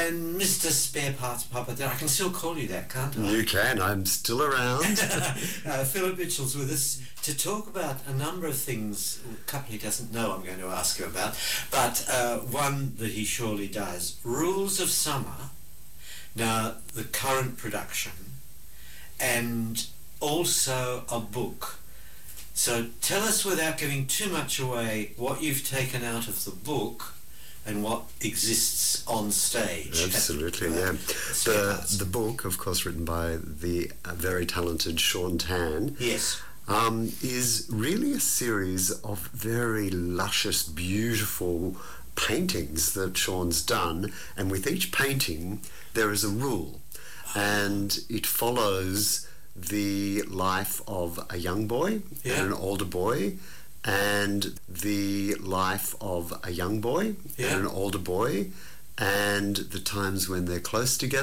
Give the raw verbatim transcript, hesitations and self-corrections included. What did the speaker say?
And Mister Spare Parts Puppeteer, I can still call you that, can't I? You can, I'm still around. uh, Philip Mitchell's with us to talk about a number of things, a couple he doesn't know I'm going to ask him about, but uh, one that he surely does. Rules of Summer, now the current production, and also a book. So tell us, without giving too much away, what you've taken out of the book and what exists on stage. Absolutely, at, uh, yeah. Spare The, Parts. the book, of course, written by the uh, very talented Sean Tan, Yes. um, is really a series of very luscious, beautiful paintings that Sean's done, and with each painting there is a rule, and it follows the life of a young boy Yeah. and an older boy, and the life of a young boy Yeah. and an older boy, and the times when they're close together